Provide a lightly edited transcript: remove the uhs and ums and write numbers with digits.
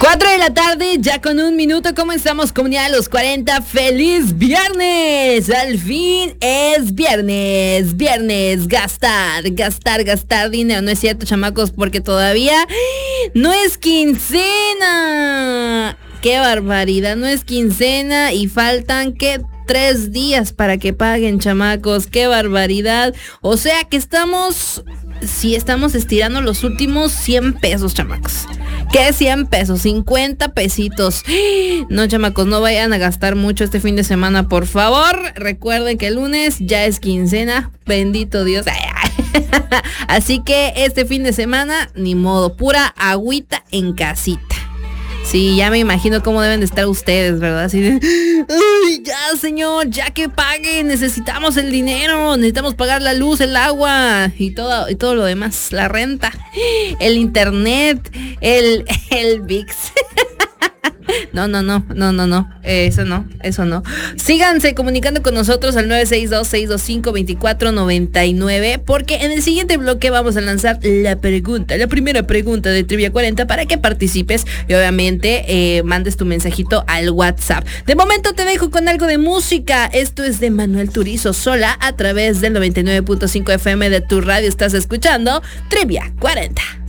4 de la tarde, ya con 1 minuto, comenzamos Comunidad de los 40. ¡Feliz viernes! Al fin es viernes. Viernes, gastar dinero. No es cierto, chamacos, porque todavía no es quincena. ¡Qué barbaridad! No es quincena y faltan, ¿qué? 3 días para que paguen, chamacos. ¡Qué barbaridad! O sea que estamos estirando los últimos 100 pesos, chamacos. ¿Qué 100 pesos? 50 pesitos. No, chamacos, no vayan a gastar mucho este fin de semana, por favor. Recuerden que el lunes ya es quincena. Bendito Dios. Así que este fin de semana, ni modo, pura agüita en casita. Sí, ya me imagino cómo deben de estar ustedes, ¿verdad? Así de, ¡ay, ya, señor! Ya que paguen, necesitamos el dinero, necesitamos pagar la luz, el agua y todo lo demás, la renta, el internet, el VIX. No, eso no. Síganse comunicando con nosotros al 962-625-2499, porque en el siguiente bloque vamos a lanzar la primera pregunta de Trivia 40 para que participes y obviamente mandes tu mensajito al WhatsApp. De momento te dejo con algo de música. Esto es de Manuel Turizo, Sola, a través del 99.5 FM de tu radio. Estás escuchando Trivia 40.